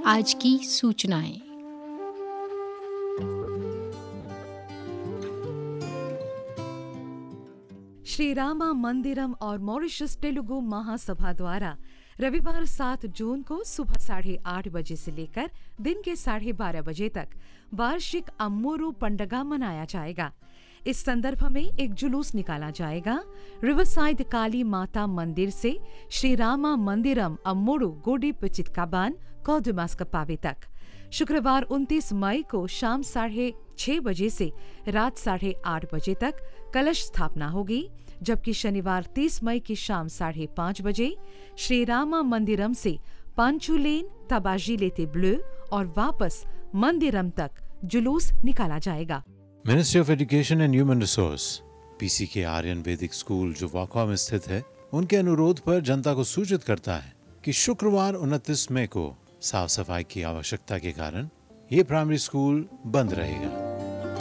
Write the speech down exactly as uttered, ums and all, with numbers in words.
आज की सूचनाएं। श्री रामा मंदिरम और मॉरिशस तेलुगु महासभा द्वारा रविवार सात जून को सुबह साढ़े आठ बजे से लेकर दिन के साढ़े बारह बजे तक वार्षिक अम्मोरू पंडगा मनाया जाएगा। इस संदर्भ में एक जुलूस निकाला जाएगा। रिवरसाइड काली माता मंदिर से श्री रामा मंदिरम अम्मोरू गोडी पिचितकाबान कोडुमास्कपावे तक शुक्रवार उनतीस मई को शाम साढ़े छह बजे से रात साढ़े आठ बजे तक कलश स्थापना होगी, जबकि शनिवार तीस मई की शाम साढ़े पाँच बजे श्री रामा मंदिरम से पांचुलेन तबाजी लेते ब्लू और वापस मंदिरम तक जुलूस निकाला जाएगा। Ministry of education and human resource PC के आर्यन वैदिक स्कूल जो वाकवा में स्थित है, उनके अनुरोध पर जनता को सूचित करता है कि शुक्रवार उनतीस मई को साफ सफाई की आवश्यकता के कारण ये प्राइमरी स्कूल बंद रहेगा।